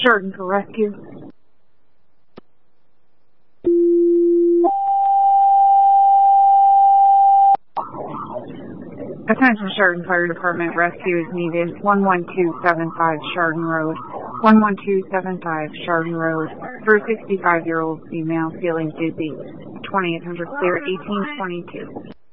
Chardon for rescue. Attention Chardon Fire Department, rescue is needed. 11275 Chardon Road. 11275 Chardon Road. For a 65-year-old female feeling dizzy. 2800 clear, 1822.